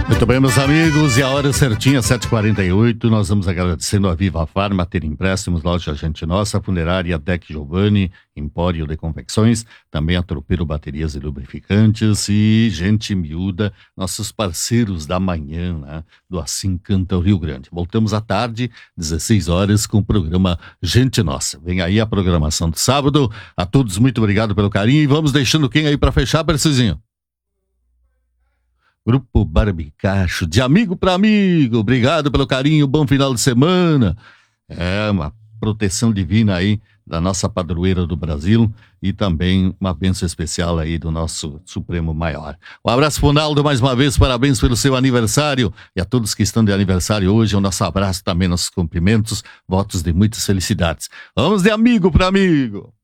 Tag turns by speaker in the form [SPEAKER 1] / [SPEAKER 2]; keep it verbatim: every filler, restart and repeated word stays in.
[SPEAKER 1] Muito bem, meus amigos, e a hora certinha, sete e quarenta e oito, nós vamos agradecendo a Viva Farma, ter empréstimos, loja Gente Nossa, Funerária Deck Giovanni, Empório de Confecções, também a Tropeiro Baterias e Lubrificantes e Gente Miúda, nossos parceiros da manhã, né, do Assim Canta o Rio Grande. Voltamos à tarde, dezesseis horas, com o programa Gente Nossa. Vem aí a programação de sábado. A todos, muito obrigado pelo carinho e vamos deixando quem aí para fechar, Precisinho? Grupo Barbicacho, de amigo para amigo, obrigado pelo carinho, bom final de semana. É uma proteção divina aí da nossa padroeira do Brasil e também uma bênção especial aí do nosso Supremo Maior. Um abraço pro Naldo mais uma vez, parabéns pelo seu aniversário e a todos que estão de aniversário hoje, o nosso abraço também, nossos cumprimentos, votos de muitas felicidades. Vamos de amigo para amigo.